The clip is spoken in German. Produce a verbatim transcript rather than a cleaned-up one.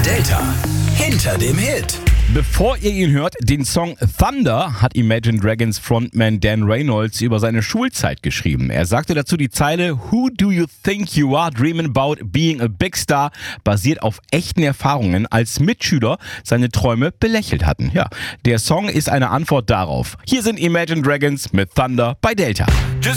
Delta hinter dem Hit. Bevor ihr ihn hört, den Song Thunder hat Imagine Dragons Frontman Dan Reynolds über seine Schulzeit geschrieben. Er sagte dazu die Zeile "Who do you think you are dreaming about being a big star" basiert auf echten Erfahrungen, als Mitschüler seine Träume belächelt hatten. Ja, der Song ist eine Antwort darauf. Hier sind Imagine Dragons mit Thunder bei Delta. Just